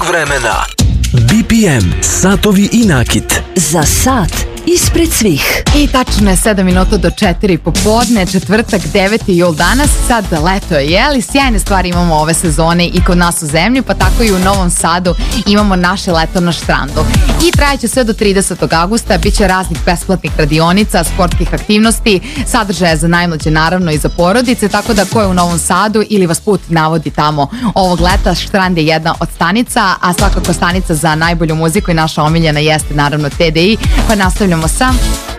vremena. BPM, satovi i nakit. Za sat ispred svih. I tačno je 7 minuta do 4 popodne, četvrtak, 9. jul danas. Sad leto je, jeli? Sjajne stvari imamo ove sezone i kod nas u zemlji, pa tako i u Novom Sadu imamo naše leto na štrandu. I trajeće sve do 30. augusta, bit će raznih besplatnih radionica, sportskih aktivnosti, sadržaja za najmlađe naravno i za porodice, tako da ko je u Novom Sadu ili vas put navodi tamo ovog leta, štrand je jedna od stanica, a svakako stanica za najbolju muziku i naša omiljena jeste naravno TDI, pa nastavljamo sa